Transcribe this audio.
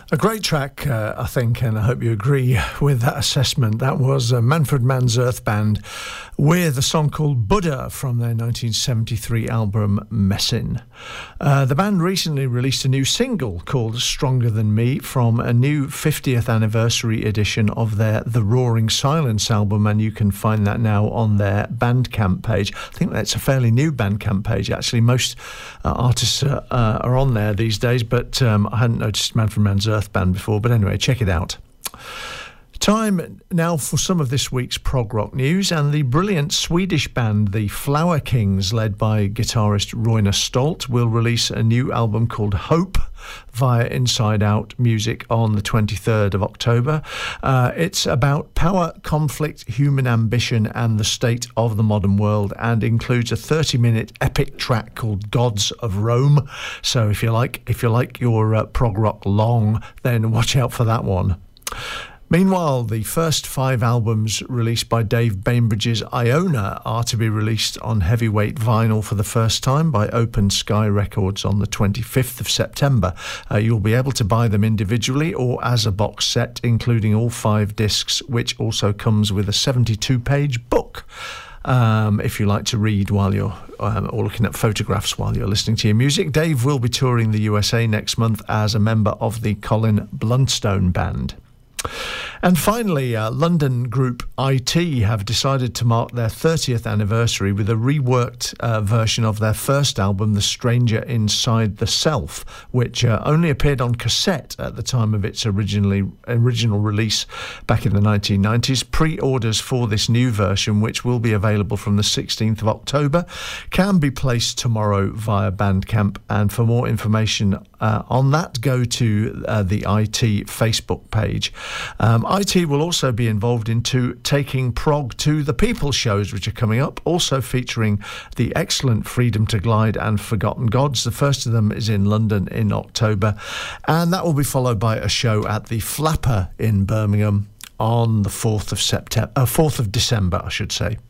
A great track, I think, and I hope you agree with that assessment. That was Manfred Mann's Earth Band with a song called Buddha from their 1973 album Messin. The band recently released a new single called Stronger Than Me from a new 50th anniversary edition of their The Roaring Silence album, and you can find that now on their Bandcamp page. I think that's a fairly new Bandcamp page, actually. Most artists are on there these days, but I hadn't noticed Manfred Mann's Earth Band before, but anyway, check it out. Time now for some of this week's prog rock news, and the brilliant Swedish band the Flower Kings, led by guitarist Roine Stolt, will release a new album called Hope via Inside Out Music on the 23rd of October. It's about power, conflict, human ambition and the state of the modern world, and includes a 30-minute epic track called Gods of Rome. So if you like your prog rock long, then watch out for that one. Meanwhile, the first 5 albums released by Dave Bainbridge's Iona are to be released on heavyweight vinyl for the first time by Open Sky Records on the 25th of September. You'll be able to buy them individually or as a box set, including all 5 discs, which also comes with a 72-page book. If you like to read while you're or looking at photographs while you're listening to your music. Dave will be touring the USA next month as a member of the Colin Blunstone Band. And finally, London group IT have decided to mark their 30th anniversary with a reworked version of their first album, The Stranger Inside the Self, which only appeared on cassette at the time of its original release back in the 1990s. Pre-orders for this new version, which will be available from the 16th of October, can be placed tomorrow via Bandcamp. And for more information on that, go to the IT Facebook page. IT will also be involved into taking prog to the People shows, which are coming up, also featuring the excellent Freedom to Glide and Forgotten Gods. The first of them is in London in October, and that will be followed by a show at the Flapper in Birmingham on the 4th of December, I should say.